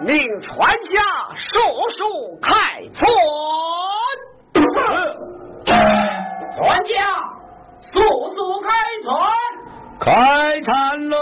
命传下速速开船。 船家速速开船。 开船